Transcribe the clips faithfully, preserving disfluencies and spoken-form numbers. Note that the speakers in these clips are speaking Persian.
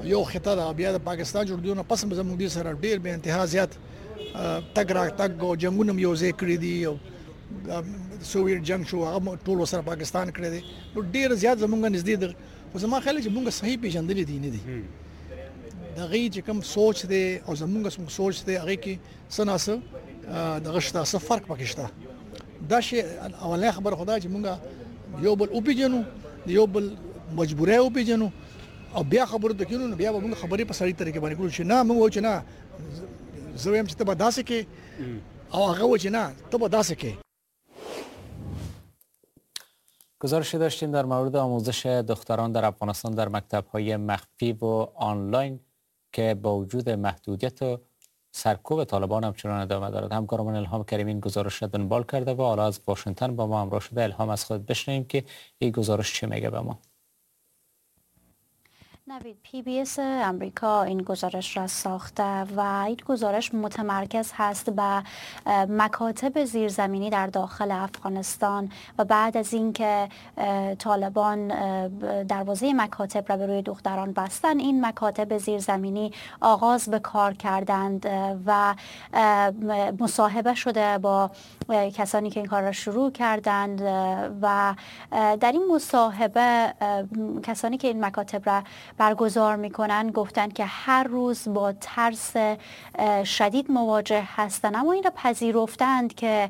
یو خطه ده بیا د پاکستان جوړیدونه پس زموږ دي سره ډیر به انتها زیات تګ را تګ او جنگونه یو ځای کړی دي او سوویت جنگ شو هغه ټول سره پاکستان کړی دی نو ډیر زیات زمونږ نږدې ده خو زما خیال چې مونږ صحیح پیژندل دي نه دي د غي چې کوم سوچ دی او زمونږ څنګه سوچ دی هغه کې سناسه د غشتا څه فرق پکشته دا شی اولنه خبر خدای چې مونږ یو بل او پیژنو یو بل مجبورای او پیژنو او بیا خبرو د کینو بیا موږ خبرې په سړی طریقې باندې کولو چې نه موږ و چې نه زویم چې ته به داسې کې او هغه و چې نه ته به داسې کې. گزارشی داشتیم در مورد آموزش دختران در افغانستان در مکتب‌های مخفی و آنلاین که با وجود محدودیت و سرکوب طالبان همچنان ادامه دارد. همکارمان الهام کریمی این گزارش را دنبال کرده و حالا از واشنگتن با ما همراه شده. الهام از خود بشنویم که این گزارش چی میگه به ما. نوید، پی بی اس امریکا این گزارش را ساخته و این گزارش متمرکز هست به مکاتب زیرزمینی در داخل افغانستان و بعد از اینکه طالبان دروازه مکاتب را به روی دختران بستن این مکاتب زیرزمینی آغاز به کار کردند و مصاحبه شده با کسانی که این کار را شروع کردند و در این مصاحبه کسانی که این مکاتب را برگزار میکنن گفتن که هر روز با ترس شدید مواجه هستند، اما این را پذیرفتند که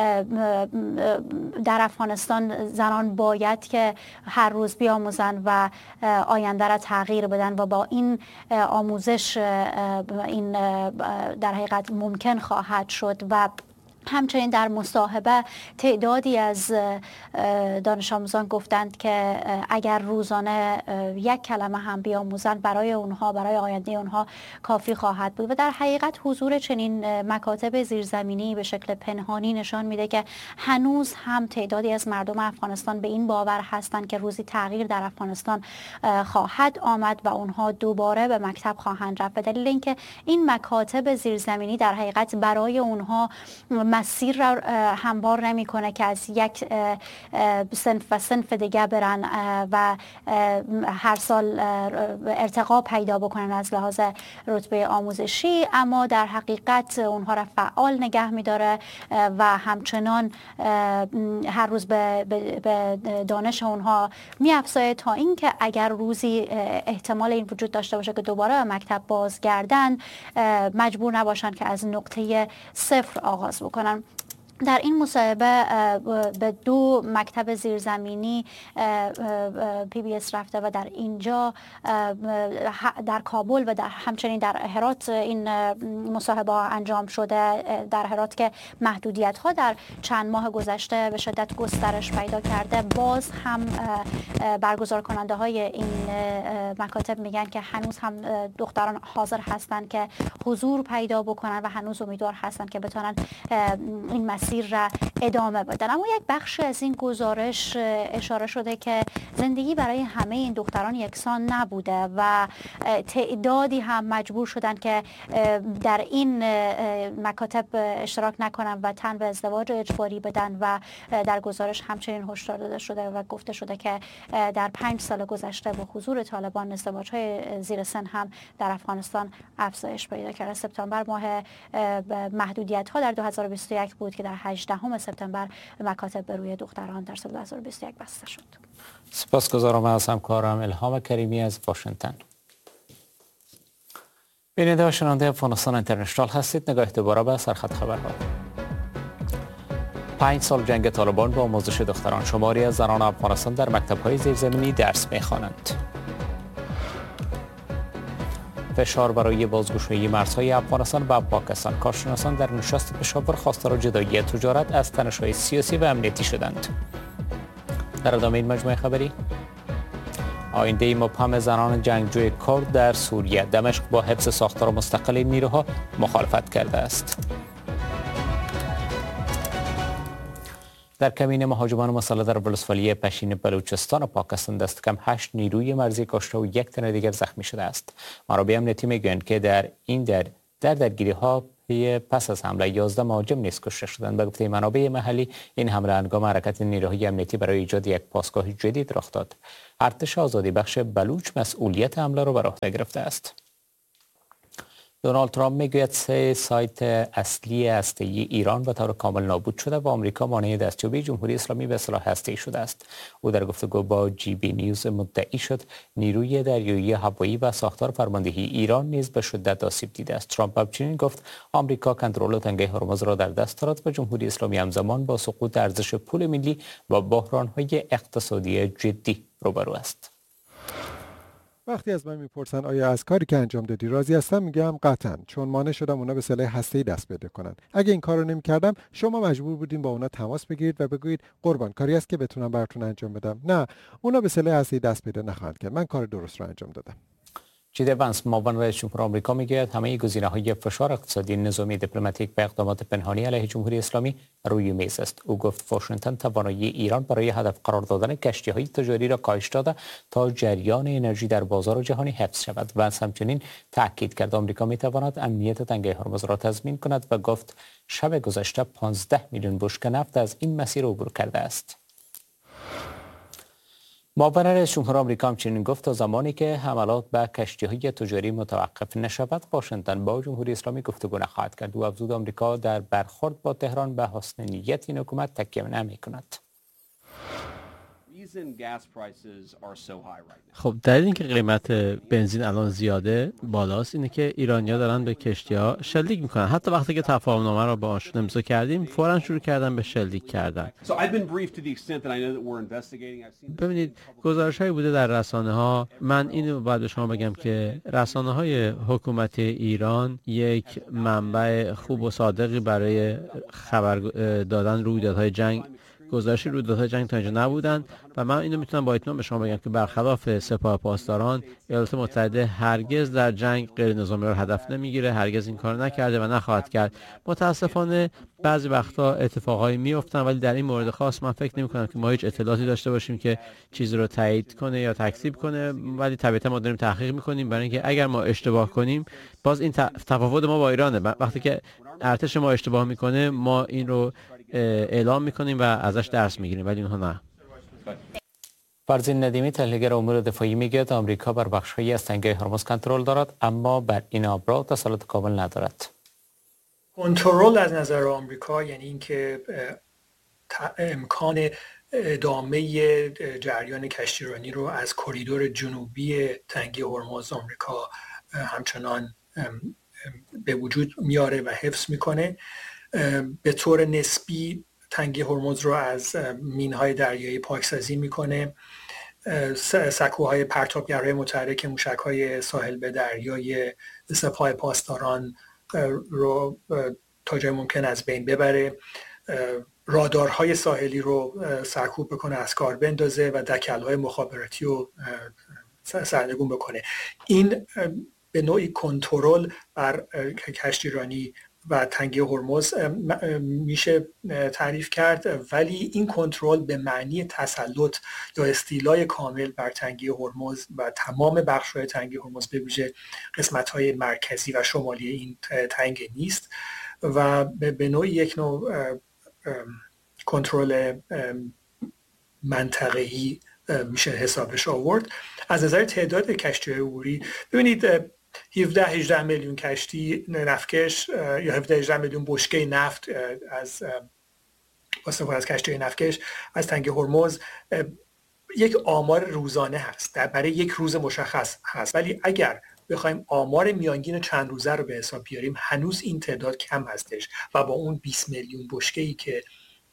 در افغانستان زنان باید که هر روز بیاموزند و آینده را تغییر بدن و با این آموزش این در حقیقت ممکن خواهد شد. و همچنین در مصاحبه تعدادی از دانش آموزان گفتند که اگر روزانه یک کلمه هم بیاموزند برای اونها برای آینده اونها کافی خواهد بود. و در حقیقت حضور چنین مکاتب زیرزمینی به شکل پنهانی نشان میده که هنوز هم تعدادی از مردم افغانستان به این باور هستند که روزی تغییر در افغانستان خواهد آمد و اونها دوباره به مکتب خواهند رفت، به دلیل اینکه این مکاتب زیرزمینی در حقیقت برای اونها مسیر را هموار نمیکنه که از یک صنف و صنف دیگه برن و هر سال ارتقا پیدا بکنن از لحاظ رتبه آموزشی، اما در حقیقت اونها را فعال نگه میداره و همچنان هر روز به, به دانش اونها میافزاید تا اینکه اگر روزی احتمال این وجود داشته باشه که دوباره به مکتب بازگردن مجبور نباشن که از نقطه صفر آغاز بکنن. در این مصاحبه به دو مکتب زیرزمینی پی بی اس رفته و در اینجا در کابل و در همچنین در هرات این مصاحبه انجام شده. در هرات که محدودیت ها در چند ماه گذشته به شدت گسترش پیدا کرده، باز هم برگزار کننده های این مکاتب میگن که هنوز هم دختران حاضر هستند که حضور پیدا بکنن و هنوز امیدوار هستند که بتونن این مسیر را ادامه بدن. اما یک بخش از این گزارش اشاره شده که زندگی برای همه این دختران یکسان نبوده و تعدادی هم مجبور شدن که در این مکاتب اشتراک نکنن و تن به ازدواج اجباری بدن و در گزارش همچنین هشدار داده شده و گفته شده که در پنج سال گذشته با حضور طالبان ازدواج‌های زیر سن هم در افغانستان افزایش پیدا کرده. سپتامبر ماه محدودیت‌ها در دو هزار و بیست و یک بود که در هجدهم سپتامبر مکاتب به روی دختران در سال دو هزار و بیست و یک بسته شد. سپاسگزارم از همکارم الهام کریمی از واشنگتن. بیننده و شنونده افغانستان اینترنشنال هستید. نگاه دوباره به سرخط خبرها. پنج سال جنگ طالبان با آموزش دختران، شماری از زنان افغانستان در مکتب‌های زیرزمینی درس می‌خوانند. فشار برای بازگشایی مرزهای افغانستان و پاکستان، کارشناسان در نشست پشاور خواستار جدایی تجارت از تنش‌های سیاسی و امنیتی شدند. در ادامه این مجموعه خبری، آینده مبهم زنان جنگجوی کرد در سوریه، دمشق با حفظ ساختار مستقل نیروها مخالفت کرده است. در کمین مهاجمان مسلح در ولسوالی پشین بلوچستان و پاکستان دست کم هشت نیروی مرزی کشته و یک تن دیگر زخمی شده است. منابع امنیتی میگویند که در این در در درگیری ها پی پس از حمله یازده مهاجم نیز کشته شدند. به گفته منابع محلی این حمله هنگام حرکت نیروهای امنیتی برای ایجاد یک پاسگاه جدید رخ داد. ارتش آزادی بخش بلوچ مسئولیت حمله را بر عهده گرفته است. دونالد ترامپ میگوید سه سایت اصلی هسته‌ای ایران به طور کامل نابود شده و آمریکا مانع دستیابی جمهوری اسلامی به سلاح هسته‌ای شده است. او در گفتگو با جی بی نیوز مدعی شد نیروی دریایی، هوایی و ساختار فرماندهی ایران نیز به شدت آسیب دیده است. ترامپ همچنین گفت آمریکا کنترل تنگه هرمز را در دست دارد و جمهوری اسلامی همزمان با سقوط ارزش پول ملی و بحران‌های اقتصادی جدی روبرو است. وقتی از من میپرسن آیا از کاری که انجام دادی راضی هستم، میگم قطعاً، چون مانع شدم اونا به سلاح هسته‌ای دست پیدا کنن. اگه این کارو نمی‌کردم شما مجبور بودین با اونا تماس بگیرید و بگویید قربان کاری است که بتونم براتون انجام بدم. نه، اونا به سلاح هسته‌ای دست پیدا نخواهند کرد. من کار درست رو انجام دادم. جی دی وانس معاون رئیس جمهور آمریکا میگوید همه گزینه‌های فشار اقتصادی، نظامی، دیپلماتیک و اقدامات پنهانی علیه جمهوری اسلامی روی میز است. او گفت واشنگتن توانایی ایران برای هدف قرار دادن کشتی‌های تجاری را کاهش داده تا جریان انرژی در بازار جهانی حفظ شود. وانس همچنین تاکید کرد آمریکا میتواند امنیت تنگه هرمز را تضمین کند و گفت شب گذشته پانزده میلیون بشکه نفت از این مسیر عبور کرده است. معاون رئیس جمهور آمریکا همچنین گفت تا زمانی که حملات به کشتی‌های تجاری متوقف نشود، واشنگتن با جمهوری اسلامی گفتگو نخواهد کرد. او افزود آمریکا در برخورد با تهران به حسن نیت این حکومت تکیه نمی‌کند. خب دلیل اینکه قیمت بنزین الان زیاده بالاست اینه که ایرانی‌ها دارن به کشتی‌ها شلیک میکنن. حتی وقتی که تفاهم‌نامه رو با آنشون امضا کردیم فوراً شروع کردن به شلیک کردن. ببینید گزارش‌هایی بوده در رسانه‌ها. من اینو باید به شما بگم که رسانه‌های حکومتی ایران یک منبع خوب و صادقی برای خبر دادن رویدادهای جنگ گزارش رویدادهای جنگ تا اینجا نبودن و من اینو میتونم با اطمینان به شما بگم که برخلاف سپاه پاسداران ایالات متحده هرگز در جنگ غیر نظامی را هدف نمیگیره، هرگز این کار نکرده و نخواهد کرد. متاسفانه بعضی وقتا اتفاقایی میافتن ولی در این مورد خاص من فکر نمی‌کنم که ما هیچ اطلاعاتی داشته باشیم که چیزی رو تایید کنه یا تکذیب کنه، ولی طبیعتا ما داریم تحقیق می‌کنیم برای اینکه اگر ما اشتباه کنیم باز این تفاوت ما با ایرانه. وقتی که ارتش ما اشتباه میکنه ما این رو اعلام میکنیم و ازش درس میگیریم ولی اونها نه. فرزین ندیمی تحلیلگر امور دفاعی میگوید آمریکا بر بخش‌هایی از تنگه هرمز کنترل دارد اما بر این آبراه تسلط کامل ندارد. کنترل از نظر آمریکا یعنی اینکه امکان ادامه جریان کشتیرانی رو از کریدور جنوبی تنگه هرمز آمریکا همچنان به وجود میاره و حفظ میکنه. به طور نسبی تنگه هرمز رو از مینهای دریایی پاکسازی میکنه. سکوهای پرتابگرهای متحرک موشکهای ساحل به دریای سپاه پاسداران رو تا جای ممکن از بین ببره. رادارهای ساحلی رو سرکوب بکنه، از کار بندازه و دکل‌های مخابراتی رو سرنگون بکنه. این به نوعی کنترل بر کشتیرانی و تنگه هرمز میشه تعریف کرد، ولی این کنترل به معنی تسلط یا استیلای کامل بر تنگه هرمز و تمام بخش‌های تنگه هرمز به ویژه قسمت‌های مرکزی و شمالی این تنگه نیست و به نوعی یک نوع کنترل منطقه‌ای میشه حسابش آورد. از نظر تعداد کشتی‌های عبوری ببینید هفده هجده میلیون کشتی نفتکش یا هفده هجده میلیون بشکه نفت از استفاده از کشتی نفتکش از تنگه هرمز یک آمار روزانه هست، در برای یک روز مشخص هست، ولی اگر بخوایم آمار میانگین چند روزه رو به حساب بیاریم هنوز این تعداد کم هستش و با اون بیست میلیون بشکه‌ای که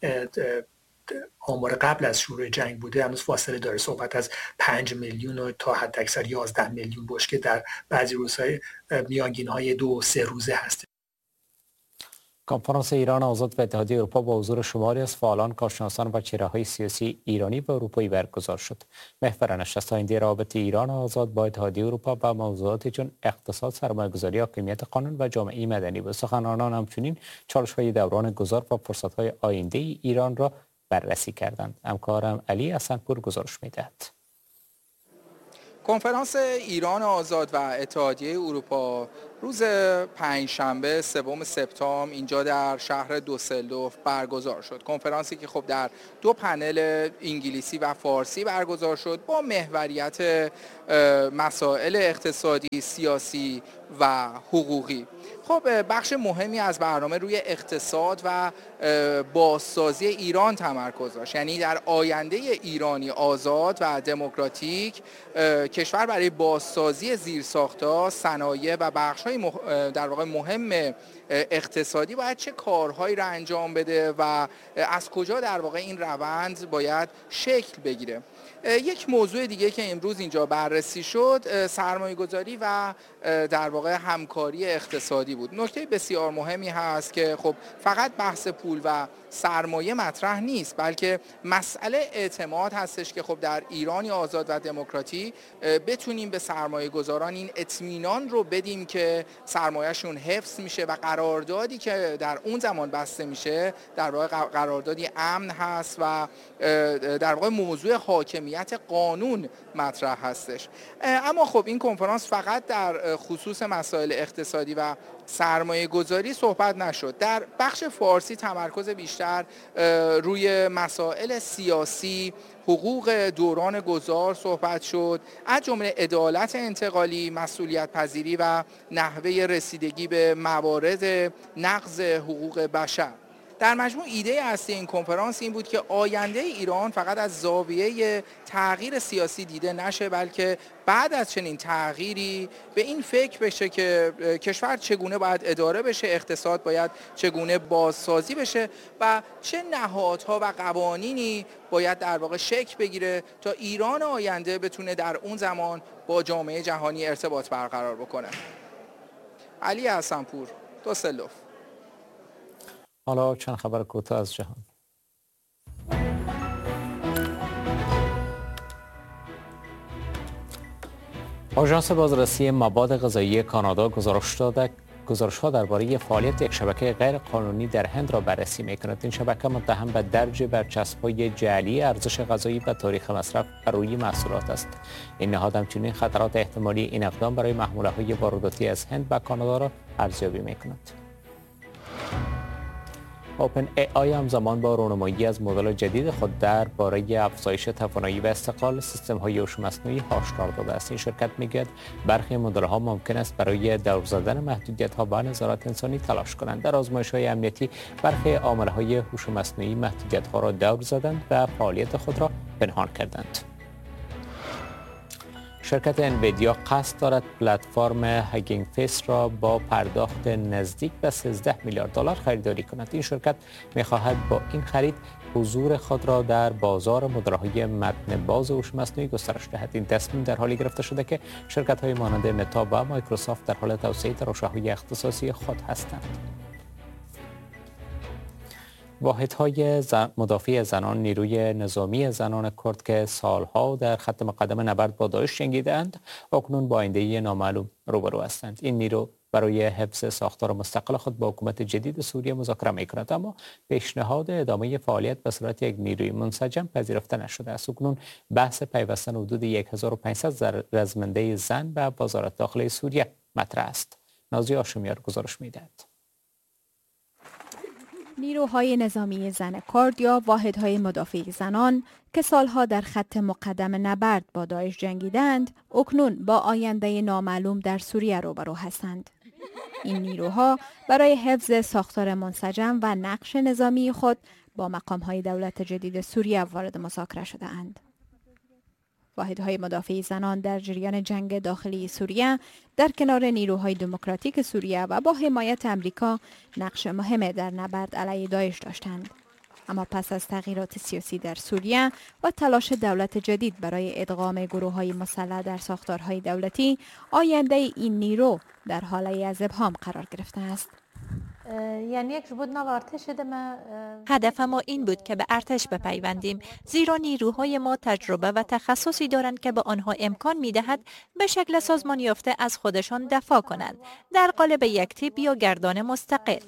آمار قبل از شروع جنگ بوده هنوز فاصله داره. صحبت از پنج میلیون تا حداکثر یازده میلیون بشکه در بعضی روزهای میانگین‌های دو سه روزه هست. کنفرانس ایران آزاد و اتحادیه اروپا با حضور شماری از فعالان، کارشناسان و چهره‌های سیاسی ایرانی و اروپایی برگزار شد. محور نشست آینده روابط ایران آزاد با اتحادیه اروپا با موضوعاتی چون اقتصاد، سرمایه‌گذاری، حاکمیت قانون و جامعه مدنی بود. سخنرانان همچنین چالش‌های دوران گذار و فرصت‌های آینده ایران را بررسی کردند. همکارم علی حسن‌پور گزارش می‌دهد. کنفرانس ایران آزاد و اتحادیه اروپا روز پنجشنبه سوم سپتامبر اینجا در شهر دوسلدورف برگزار شد. کنفرانسی که خب در دو پنل انگلیسی و فارسی برگزار شد با محوریت مسائل اقتصادی، سیاسی و حقوقی. خب بخش مهمی از برنامه روی اقتصاد و بازسازی ایران تمرکز داشت، یعنی در آینده ایرانی آزاد و دموکراتیک کشور برای بازسازی زیرساخت‌ها، صنایع و بخش‌های در واقع مهم اقتصادی باید چه کارهایی را انجام بده و از کجا در واقع این روند باید شکل بگیره. یک موضوع دیگه که امروز اینجا بررسی شد سرمایه‌گذاری و در واقع همکاری اقتصادی بود. نکته بسیار مهمی هست که خب فقط بحث پول و سرمایه مطرح نیست، بلکه مسئله اعتماد هستش که خب در ایرانی آزاد و دموکراتی بتونیم به سرمایه گذاران این اطمینان رو بدیم که سرمایه‌شون حفظ میشه و قراردادی که در اون زمان بسته میشه در واقع قراردادی امن هست و در واقع موضوع حاکمیت قانون مطرح هستش. اما خب این کنفرانس فقط در خصوص مسائل اقتصادی و سرمایه گذاری صحبت نشد. در بخش فارسی تمرکز بیشتر روی مسائل سیاسی، حقوق دوران گذار صحبت شد، از جمله عدالت انتقالی، مسئولیت پذیری و نحوه رسیدگی به موارد نقض حقوق بشر. در مجموع ایده اصلی این کنفرانس این بود که آینده ایران فقط از زاویه تغییر سیاسی دیده نشه، بلکه بعد از چنین تغییری به این فکر بشه که کشور چگونه باید اداره بشه، اقتصاد باید چگونه بازسازی بشه و چه نهادها و قوانینی باید در واقع شکل بگیره تا ایران آینده بتونه در اون زمان با جامعه جهانی ارتباط برقرار بکنه. علی حسن‌پور، دوسلدورف. حالا چند خبر کوتاه از جهان. آژانس بازرسی مواد غذایی کانادا گزارش داده گزارش‌ها درباره فعالیت یک شبکه غیر قانونی در هند را بررسی می‌کند. این شبکه متهم به درج برچسب‌های جعلی ارزش غذایی و تاریخ مصرف بر روی محصولات است. این نهاد همچنین خطرات احتمالی این اقدام برای محموله‌های وارداتی از هند و کانادا را ارزیابی می‌کند. اوپن ای آی همزمان با رونمایی از مدل جدید خود درباره افزایش توانایی و استقلال سیستم‌های هوش مصنوعی هشدار داده است. این شرکت میگوید برخی مدل‌ها ممکن است برای دور زدن محدودیت‌ها و نظارت انسانی تلاش کنند. در آزمایش‌های امنیتی برخی عامل‌های هوش مصنوعی محدودیت‌ها را دور زدند و فعالیت خود را پنهان کردند. شرکت انویدیا قصد دارد پلتفرم هگینگ فیس را با پرداخت نزدیک به سیزده میلیارد دلار خریداری کند. این شرکت می‌خواهد با این خرید حضور خود را در بازار مدل‌های متن باز هوش مصنوعی گسترش دهد. این تصمیم در حالی گرفته شده که شرکت‌های مانند متا و مایکروسافت در حال توسعه تراشه‌های اختصاصی خود هستند. واحدهای زن... مدافع زنان نیروی نظامی زنان کرد که سالها در خط مقدم نبرد با داعش جنگیده‌اند اکنون با آینده نامعلوم روبرو هستند. این نیرو برای حفظ ساختار مستقل خود با حکومت جدید سوریه مذاکره می‌کند، اما پیشنهاد ادامه فعالیت به صورت یک نیروی منسجم پذیرفته نشده است. اکنون بحث پیوستن حدود هزار و پانصد رزمنده زن به وزارت داخلی سوریه مطرح است. نازی هاشمیار گزارش می‌دهد. نیروهای نظامی زن کرد یا واحدهای مدافع زنان که سالها در خط مقدم نبرد با داعش جنگیدند، اکنون با آینده نامعلوم در سوریه روبرو هستند. این نیروها برای حفظ ساختار منسجم و نقش نظامی خود با مقام‌های دولت جدید سوریه وارد مذاکره شده‌اند. واحدهای مدافع زنان در جریان جنگ داخلی سوریه در کنار نیروهای دموکراتیک سوریه و با حمایت امریکا نقش مهم در نبرد علیه داعش داشتند. اما پس از تغییرات سیاسی در سوریه و تلاش دولت جدید برای ادغام گروه‌های مسلح در ساختارهای دولتی، آینده این نیرو در حاله از ابهام قرار گرفته است. هدف ما این بود که به ارتش بپیوندیم، زیرا نیروهای ما تجربه و تخصصی دارند که به آنها امکان می‌دهد به شکل سازمان یافته از خودشان دفاع کنند در قالب یک تیپ یا گردان مستقل.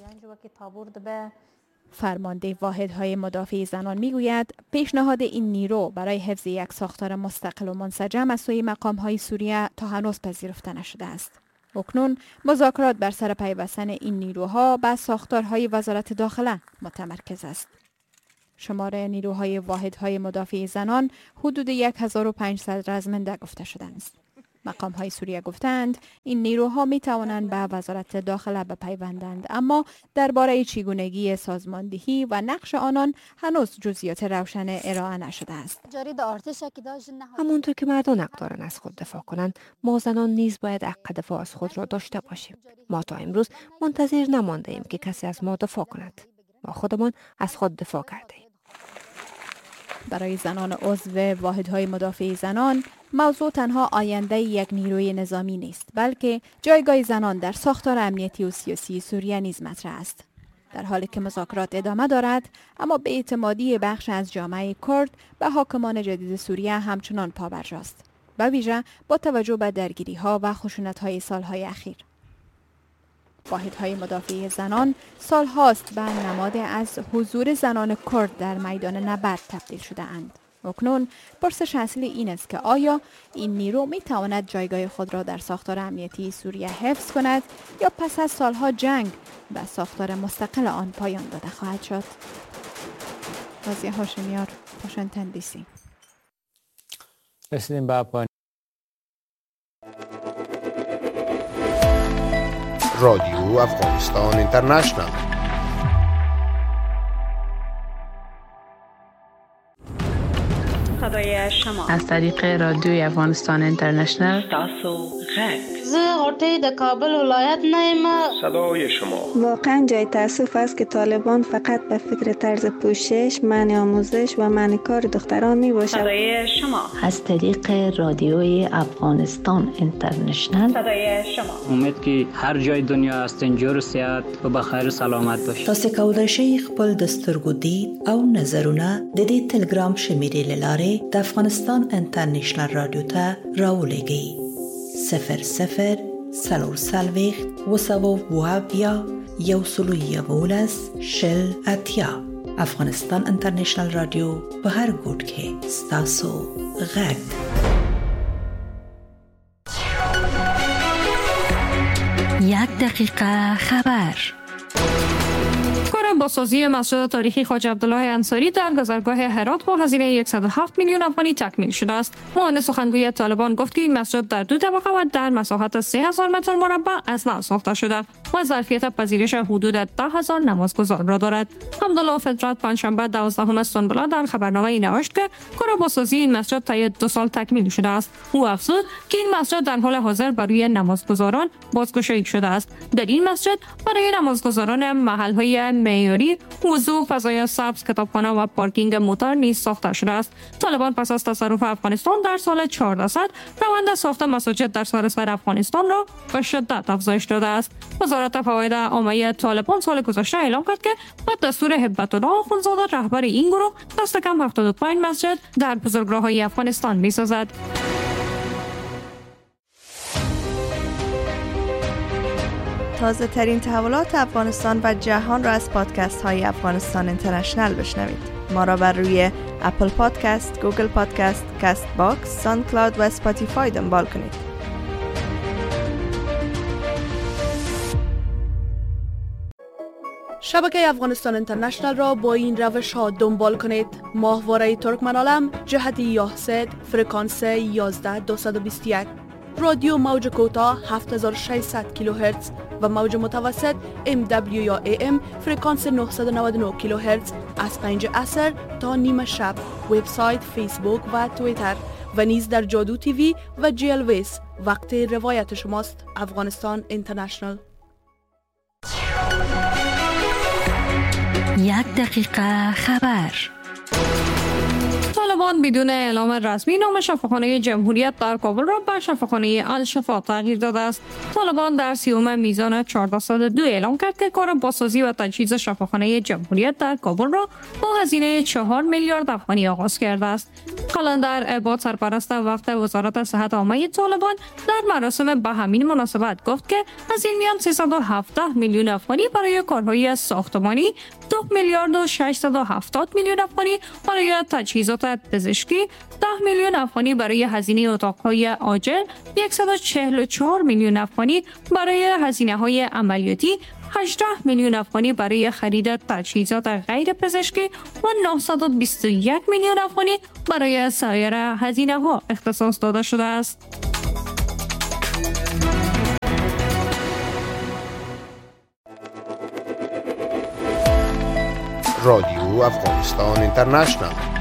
فرمانده واحدهای مدافع زنان میگوید پیشنهاد این نیرو برای حفظ یک ساختار مستقل و منسجم از سوی مقام‌های سوریه تا هنوز پذیرفته نشده است. اکنون مذاکرات بر سر پیوستن این نیروها به ساختارهای وزارت داخله متمرکز است. شمار نیروهای واحدهای مدافع زنان حدود هزار و پانصد رزمنده گفته شده است. مقام‌های سوریه گفتند این نیروها می توانند به وزارت داخله بپیوندند، اما درباره چگونگی سازماندهی و نقش آنان هنوز جزئیات روشن ارائه نشده است. همونطور که مردان حق دارند از خود دفاع کنند، ما زنان نیز باید حق دفاع از خود را داشته باشیم. ما تا امروز منتظر نمانده ایم که کسی از ما دفاع کند. ما خودمان از خود دفاع کرده ایم. برای زنان عضو واحدهای مدافع زنان، موضوع تنها آینده یک نیروی نظامی نیست، بلکه جایگاه زنان در ساختار امنیتی و سیاسی سوریه نیز مطرح است. در حالی که مذاکرات ادامه دارد، اما به اعتمادی بخش از جامعه کرد به حاکمان جدید سوریه همچنان پابرجاست، به ویژه با توجه به درگیری‌ها و خشونت‌های سالهای اخیر. واحدهای مدافع زنان سال هاست به نماد از حضور زنان کرد در میدان نبرد تبدیل شده اند. اکنون پرسش اصلی این است که آیا این نیرو می تواند جایگاه خود را در ساختار امنیتی سوریه حفظ کند یا پس از سالها جنگ به ساختار مستقل آن پایان داده خواهد شد؟ رازیه هاشمیار، واشنگتن دی سی. رسیدیم به پایان رادیو افغانستان اینترنشنال. صدای شما از طریق رادیوی افغانستان اینترنشنال. تاسو غږ زه غوټۍ د کابل ولایت نه یم. صدای شما واقعا جای تأسف است که طالبان فقط به فکر طرز پوشش، منع آموزش و منع کار دختران می باشد. صدای شما از طریق رادیوی افغانستان اینترنشنال. صدای شما امید که هر جای دنیا هستین جور و صحت و بخیر و سلامت باشید. تاسو کولای شئ خپل د سترګو دید او نظرونه د دې ټلګرام شمیرې له لارې د افغانستان انټرنیشنل رادیو ته راولېږئ. صفر صفر څلور څلوېښت اوه سوه اوه اویا یو سلو یولس شل اتیا. افغانستان انټرنیشنل رادیو په هر ګوټ کې ستاسو غږ. یک دقیقه خبر. بازسازی مسجد تاریخی خواجه عبدالله انصاری در گذرگاه هرات با هزینه صد و هفت میلیون افغانی تکمیل شده است. معاون سخنگوی طالبان گفت که این مسجد در دو طبقه و در مساحت سه هزار متر مربع اصلاح ساخته شده و ظرفیت پذیرش حدود ده هزار نمازگزار را دارد. حمدالله فطرت پنجشنبه دوازدهم سنبله در خبرنامه نوشت که کار بازسازی این مسجد طی دو سال تکمیل شده است. او افزود که این مسجد در حال حاضر برای نمازگزاران بازگشایی شده است. در این مسجد برای نمازگزاران محل‌های معیاری، وضو، فضای سبز، کتابخانه و پارکینگ موتور نیز ساخته شده است. طالبان پس از تصرف افغانستان در سال چهاردهصد روند ساخت مساجد در سراسر افغانستان را به شدت افزایش داده است. وزارت فواید عامه طالبان سال گذشته اعلام کرد که با دستور هبت الله آخوندزاده رهبر این گروه دست کم هفتاد و پنج مسجد در بزرگراه‌های افغانستان می‌سازد. تازه ترین تحولات افغانستان و جهان را از پادکست های افغانستان اینترنشنال بشنوید. ما را بر روی اپل پادکست، گوگل پادکست، کست باکس، ساوند کلاود و اسپاتیفای دنبال کنید. شبکه افغانستان اینترنشنال را با این روش ها دنبال کنید: ماهواره ترکمنالم جهت یاهسد فرکانس یازده دویست و بیست و یک، رادیو موج کوتاه هفت هزار و ششصد کیلوهرتز و موج متوسط ام دبلیو یا ای ام فرکانس نهصد و نود و نه کیلوهرتز از پنج عصر تا نیمه شب. وبسایت، فیسبوک و توییتر و نیز در جادو تیوی و جی ال ویس. وقت روایت شماست. افغانستان اینترنشنال. یک دقیقه خبر. طالبان بدون اعلام رسمی نام شفاخانه جمهوریت در کابل را به شفاخانه الشفا تغییر داده است. طالبان در سیوم میزان چهاردهصد و دو اعلام کرد که کار بازسازی و تجهیز شفاخانه جمهوریت در کابل را با هزینه چهار میلیارد افغانی آغاز کرده است. قلندر عباد، سرپرست وقت وزارت صحت عامه طالبان، در مراسم به همین مناسبت گفت که از این میان سیصد و هفده میلیون افغانی برای کارهای ساختمانی، دو میلیارد و ششصد و هفتاد میلیون افغانی برای تجهیزات صورت پزشکی، ده میلیون افغانی برای هزینه اتاقهای عاجل، صد و چهل و چهار میلیون افغانی برای هزینه‌های عملیاتی، هجده میلیون افغانی برای خرید تجهیزات غیر پزشکی و نهصد و بیست و یک میلیون افغانی برای سایر هزینه‌ها اختصاص داده شده است. رادیو افغانستان اینترنشنال